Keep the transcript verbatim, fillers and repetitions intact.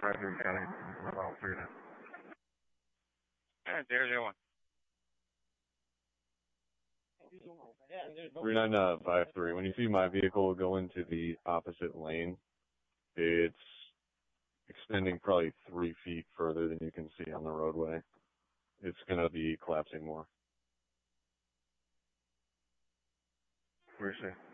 Frederick County, about three. And there's your one. three nine five three. When you see my vehicle go into the opposite lane, it's extending probably three feet further than you can see on the roadway. It's going to be collapsing more. Where's it?